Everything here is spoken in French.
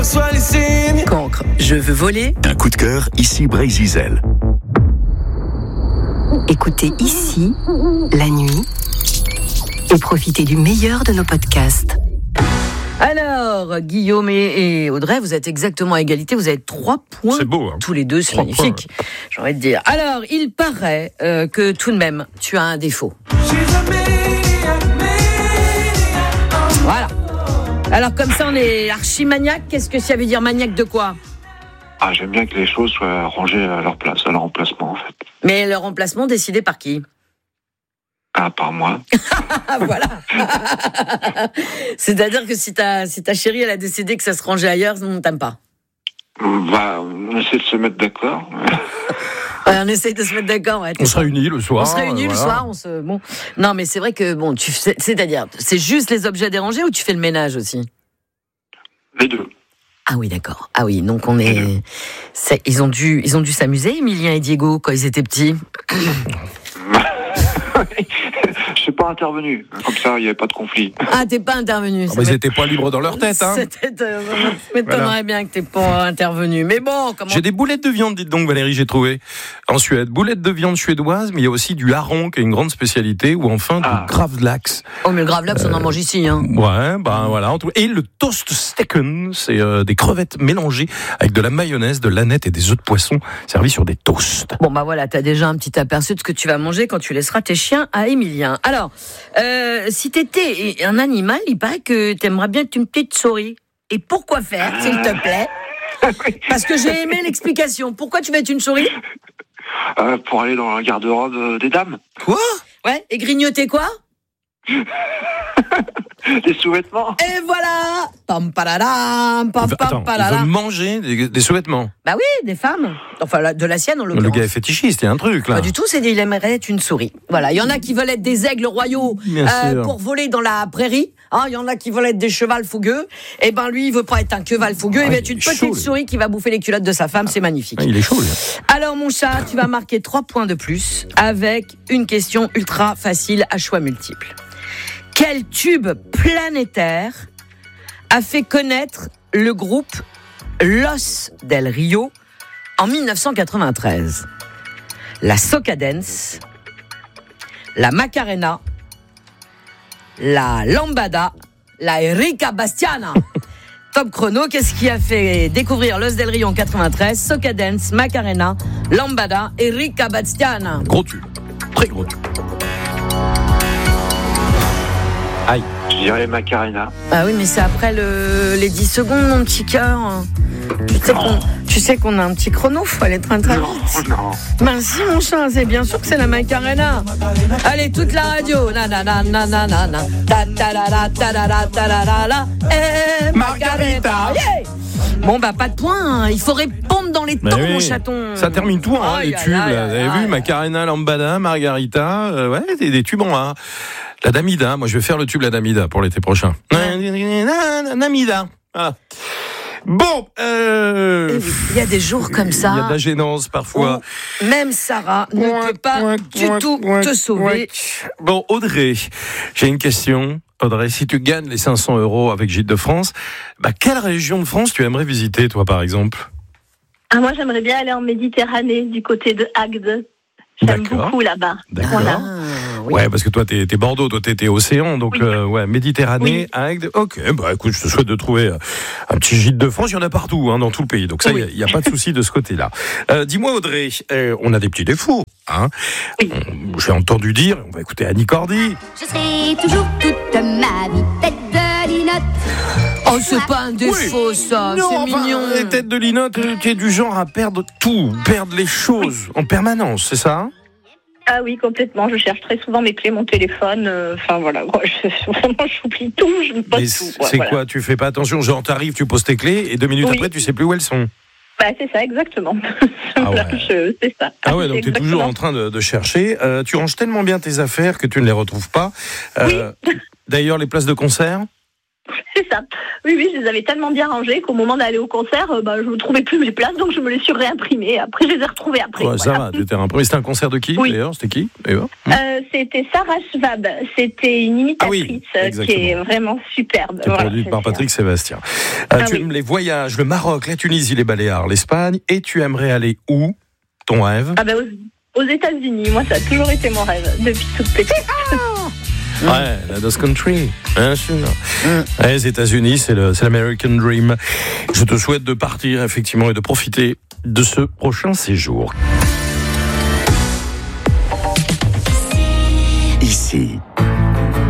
Cancre, je veux voler. Un coup de cœur, ici Brésil. Écoutez ici, la nuit, et profitez du meilleur de nos podcasts. Alors, Guillaume et Audrey, vous êtes exactement à égalité, vous avez 3 points. C'est beau, hein. Tous les deux, c'est magnifique, j'ai envie de dire. Alors, il paraît que tout de même, tu as un défaut. Voilà. Alors, comme ça, on est archi-maniaque. Qu'est-ce que ça veut dire, maniaque de quoi ? Ah, j'aime bien que les choses soient rangées à leur place, à leur emplacement, en fait. Mais le remplacement décidé par qui ? Ah, par moi. Voilà. C'est-à-dire que si ta chérie, elle a décidé que ça se rangeait ailleurs, on t'aime pas. Bah, on essaie de se mettre d'accord. Ouais, on essaye de se mettre d'accord. Ouais, On se réunit le soir. On se réunit le soir. Bon. Non, mais c'est vrai que bon, c'est-à-dire, c'est juste les objets dérangés ou tu fais le ménage aussi ? Les deux. Ah oui, d'accord. Ah oui, donc ils ont dû s'amuser, Emilien et Diego, quand ils étaient petits. Je suis pas intervenu. Comme ça, il n'y avait pas de conflit. Ah, t'es pas intervenu. Mais ils n'étaient pas libres dans leur tête, hein. M'étonnerait bien que t'es pas intervenu. Mais bon, comment... J'ai des boulettes de viande, dites donc Valérie, j'ai trouvé. En Suède, boulettes de viande suédoise, mais il y a aussi du hareng, qui est une grande spécialité, ou enfin du gravlax. Oh, mais le gravlax, on en mange ici, hein. Ouais, ben voilà. Et le toast steken, c'est des crevettes mélangées avec de la mayonnaise, de l'aneth et des œufs de poisson servis sur des toasts. Bon, bah voilà, t'as déjà un petit aperçu de ce que tu vas manger quand tu laisseras tes chiens à Emilien. Alors, si t'étais un animal, il paraît que t'aimerais bien être une petite souris. Et pourquoi faire, s'il te plaît ? Parce que j'ai aimé l'explication. Pourquoi tu veux être une souris ? Pour aller dans la garde-robe des dames. Quoi ? Ouais, et grignoter quoi ? Des sous-vêtements. Et voilà. Pam paladam, pam pam Attends, paladam. ils veulent manger des sous-vêtements. Bah oui, des femmes. Enfin, de la sienne, en l'occurrence. Le gars est fétichiste, il y a un truc là. Pas du tout, il aimerait être une souris. Voilà, il y en a qui veulent être des aigles royaux pour voler dans la prairie. Il y en a qui veulent être des chevals fougueux. Et ben lui, il veut pas être un cheval fougueux, il veut être une petite souris qui va bouffer les culottes de sa femme, c'est magnifique. Il est chaud, lui. Alors mon chat, tu vas marquer 3 points de plus avec une question ultra facile à choix multiples. Quel tube planétaire a fait connaître le groupe Los del Rio en 1993 ? La Soca Dance, la Macarena, la Lambada, la Erika Bastiana. Top chrono, qu'est-ce qui a fait découvrir Los del Rio en 93 ? Soca Dance, Macarena, Lambada, Erika Bastiana. Gros tube, très gros tube. Aïe. Je dirais Macarena. Ah oui, mais c'est après les 10 secondes, mon petit cœur. Tu sais qu'on a un petit chrono, faut aller très très vite. Non. Ben si, mon chat, c'est bien sûr que c'est la Macarena. Allez, toute la radio. Na na na na na na na. Ta ta la la ta la la ta la la la. Margarita. Yeah. Bon, bah, pas de point. Il faut répondre dans les temps, mon chaton. Ça termine tout, hein, les tubes. Vous avez vu, Macarena, Lambada, Margarita. Ouais, des tubes en A. La Damida. Moi, je vais faire le tube La Damida pour l'été prochain. Damida. Voilà. Bon, il y a des jours comme ça. Il y a de la gênance parfois. Même Sarah ne peut pas du tout te sauver. Bon, Audrey, j'ai une question. Audrey, si tu gagnes les 500 € avec Gîtes de France, quelle région de France tu aimerais visiter, toi, par exemple ? Moi, j'aimerais bien aller en Méditerranée, du côté de Agde. J'aime beaucoup là-bas. D'accord. Voilà. Oui. Ouais, parce que toi, t'es Bordeaux, toi, t'es océan, donc Méditerranée, Agde. Ok, écoute, je te souhaite de trouver un petit Gîte de France. Il y en a partout, hein, dans tout le pays. Donc ça, il y a pas de souci de ce côté-là. Dis-moi, Audrey, on a des petits défauts, hein. Oui. J'ai entendu dire, on va écouter Annie Cordy. Je serai toujours toute ma vie tête de linotte. Oh, c'est pas un défaut, ça. Non, C'est mignon. Les têtes de linotte, tu es du genre à perdre tout, perdre les choses en permanence, c'est ça ? Ah oui, complètement. Je cherche très souvent mes clés, mon téléphone. Enfin voilà, vraiment, j'oublie tout, je me pose tout. C'est quoi ? Tu fais pas attention, genre t'arrives, tu poses tes clés et 2 minutes après, tu sais plus où elles sont. C'est ça, exactement. C'est ça. Ah ouais, donc tu es toujours en train de chercher. Tu ranges tellement bien tes affaires que tu ne les retrouves pas. Oui. D'ailleurs, les places de concert ? C'est ça. Oui, je les avais tellement bien rangés qu'au moment d'aller au concert, je ne trouvais plus mes places, donc je me les suis réimprimées. Après, je les ai retrouvées après. Ouais, ça va, tu t'es réimprimé. C'était un concert de qui, d'ailleurs? C'était qui, d'ailleurs? C'était Sarah Schwab. C'était une imitatrice qui est vraiment superbe. Qui est produite par Patrick Sébastien. Tu aimes les voyages, le Maroc, la Tunisie, les Baléares, l'Espagne, et tu aimerais aller où? Ton rêve? Aux États-Unis. Moi, ça a toujours été mon rêve, depuis toute petite. Ouais, la Dust Country, bien sûr. Les États-Unis, c'est l'American Dream. Je te souhaite de partir, effectivement, et de profiter de ce prochain séjour. Ici.